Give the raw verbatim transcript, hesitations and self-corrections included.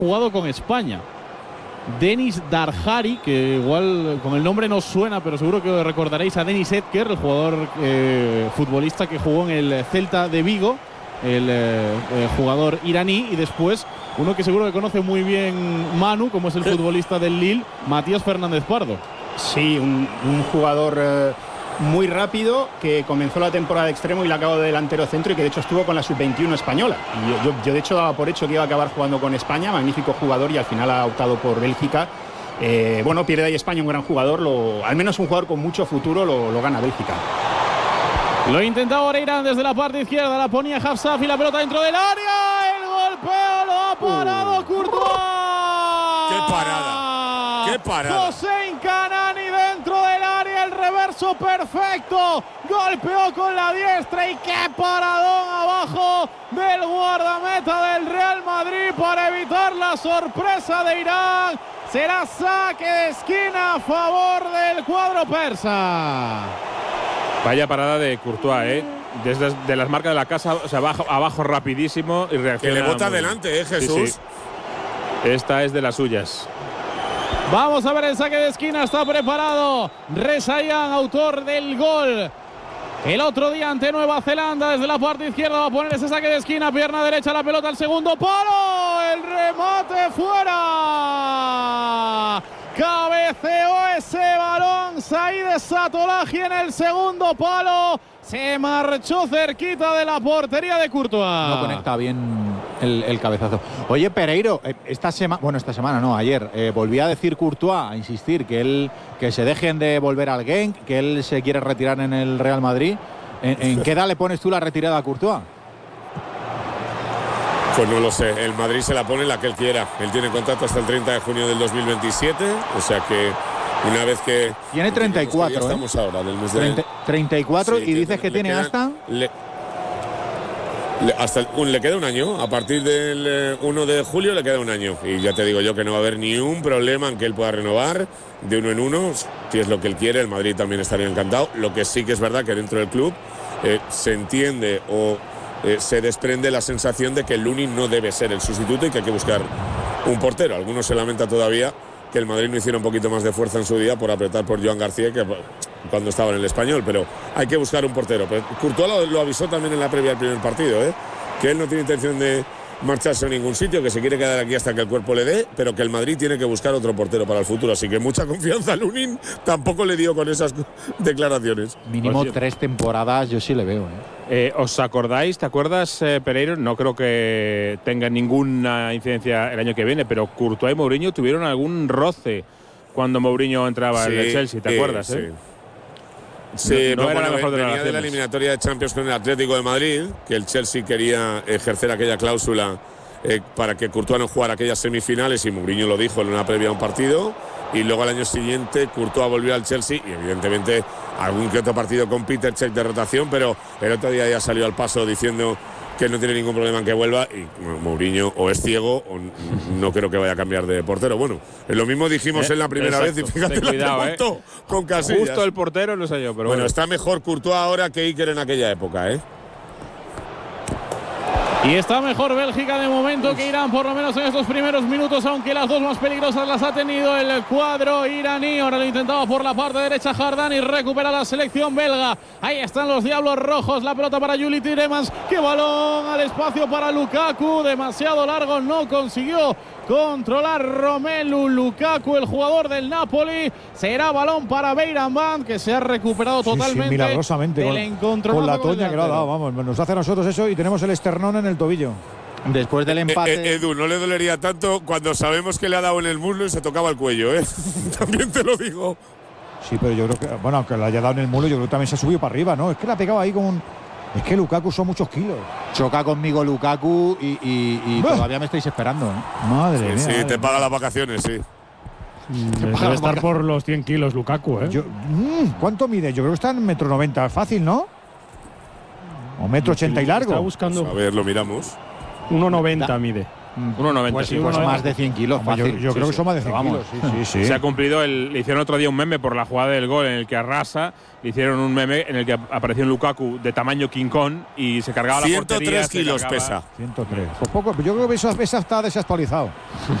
jugado con España. Denis Darhari, que igual con el nombre no suena, pero seguro que recordaréis a Denis Edker, el jugador eh, futbolista que jugó en el Celta de Vigo, el eh, eh, jugador iraní, y después uno que seguro que conoce muy bien Manu, como es el futbolista del Lille, Matías Fernández Pardo. Sí, un, un jugador eh, muy rápido que comenzó la temporada de extremo y la acabó de delantero centro, y que de hecho estuvo con la sub veintiuno española. Y yo, yo, yo de hecho daba por hecho que iba a acabar jugando con España, magnífico jugador, y al final ha optado por Bélgica. Eh, bueno, pierde ahí España un gran jugador, lo, al menos un jugador con mucho futuro, lo, lo gana Bélgica. Lo intentaba Oreirán desde la parte izquierda, la ponía Hafsaf y la pelota dentro del área. El golpeo lo ha parado uh. Courtois. ¡Qué parada! ¡Qué parada! Hossein Kanani dentro del área, el reverso perfecto. Golpeó con la diestra y qué paradón abajo del guardameta del Real Madrid para evitar la sorpresa de Irán. Será saque de esquina a favor del cuadro persa. Vaya parada de Courtois, ¿eh? Desde de las marcas de la casa, o sea, abajo, abajo rapidísimo y reacciona. Que le bota adelante, ¿eh, Jesús? Sí, sí. Esta es de las suyas. Vamos a ver el saque de esquina, está preparado Rezaian, autor del gol el otro día ante Nueva Zelanda. Desde la parte izquierda va a poner ese saque de esquina, pierna derecha, la pelota al segundo palo, el remate fuera. Cabeceó ese balón Said Satoraji en el segundo palo. Se marchó cerquita de la portería de Courtois. No conecta bien el, el cabezazo. Oye, Pereiro, esta semana, bueno, esta semana no, ayer, eh, volvía a decir Courtois, a insistir, que él que se dejen de volver al Genk, que él se quiere retirar en el Real Madrid. ¿En, en qué edad le pones tú la retirada a Courtois? Pues no lo sé, el Madrid se la pone la que él quiera. Él tiene contrato hasta el treinta de junio del dos mil veintisiete, o sea que una vez que… Tiene treinta y cuatro, ¿eh? Estamos ahora del mes de… treinta, treinta y cuatro, sí, y dices que tiene queda, hasta… Le, le, hasta el, un, le queda un año, a partir del eh, uno de julio le queda un año. Y ya te digo yo que no va a haber ni un problema en que él pueda renovar de uno en uno, si es lo que él quiere. El Madrid también estaría encantado. Lo que sí que es verdad que dentro del club eh, se entiende o… Eh, se desprende la sensación de que Lunin no debe ser el sustituto y que hay que buscar un portero. Algunos se lamenta todavía que el Madrid no hiciera un poquito más de fuerza en su día por apretar por Joan García, que cuando estaba en el Español, pero hay que buscar un portero. Pero Courtois lo, lo avisó también en la previa del primer partido, ¿eh? Que él no tiene intención de marcharse a ningún sitio, que se quiere quedar aquí hasta que el cuerpo le dé, pero que el Madrid tiene que buscar otro portero para el futuro. Así que mucha confianza a Lunin tampoco le dio con esas declaraciones. Mínimo pues, tres temporadas yo sí le veo, ¿eh? Eh, ¿Os acordáis? ¿Te acuerdas, eh, Pereiro? No creo que tenga ninguna incidencia el año que viene, pero Courtois y Mourinho tuvieron algún roce cuando Mourinho entraba sí, en el Chelsea, ¿te eh, acuerdas? Sí, eh? sí no, no bueno, era la mejor venía de, de, de la eliminatoria de Champions con el Atlético de Madrid, que el Chelsea quería ejercer aquella cláusula eh, para que Courtois no jugara aquellas semifinales, y Mourinho lo dijo en una previa a un partido. Y luego al año siguiente Courtois volvió al Chelsea y evidentemente algún que otro partido con Peter Cech de rotación, pero el otro día ya salió al paso diciendo que no tiene ningún problema en que vuelva, y Mourinho o es ciego o no creo que vaya a cambiar de portero. Bueno, lo mismo dijimos eh, en la primera exacto. vez y fíjate cuidado, la que eh. con Casillas. Justo el portero no sé yo, pero bueno, bueno. Está mejor Courtois ahora que Iker en aquella época, ¿eh? Y está mejor Bélgica de momento que Irán, por lo menos en estos primeros minutos, aunque las dos más peligrosas las ha tenido el cuadro iraní. Ahora lo intentaba por la parte derecha Jardán y recupera la selección belga. Ahí están los Diablos Rojos, la pelota para Juli Tielemans. ¡Qué balón al espacio para Lukaku! Demasiado largo, no consiguió controlar Romelu Lukaku, el jugador del Napoli. Será balón para Beiranvand, que se ha recuperado sí, totalmente. Sí, milagrosamente, con, con la toña que lo ha dado, vamos, nos hace a nosotros eso y tenemos el esternón en el tobillo. Después del empate… Eh, eh, Edu, no le dolería tanto cuando sabemos que le ha dado en el muslo y se tocaba el cuello, ¿eh? También te lo digo. Sí, pero yo creo que, bueno, aunque le haya dado en el muslo, yo creo que también se ha subido para arriba, ¿no? Es que la ha pegado ahí con un… Es que Lukaku son muchos kilos. Choca conmigo Lukaku y, y, y todavía me estáis esperando, ¿eh? Madre sí, mía. Sí, madre te paga las vacaciones, sí. Debe estar vacaciones. Por los cien kilos Lukaku, ¿eh? Yo, mmm, ¿cuánto mide? Yo creo que está en metro noventa, fácil, ¿no? O metro ochenta y largo. Está buscando… Pues a ver, lo miramos. uno noventa mide. uno noventa, Pues sí, sí, pues uno más de cien kilos. Hombre, yo, fácil. yo Sí, creo sí. que son más de cien Vamos. kilos. Sí, sí, sí. Se ha cumplido, el, le hicieron otro día un meme por la jugada del gol en el que arrasa, le hicieron un meme en el que apareció un Lukaku de tamaño King Kong y se cargaba la portería. ciento tres se kilos cargaba- pesa. ciento tres. Pues poco, yo creo que eso, eso está desactualizado.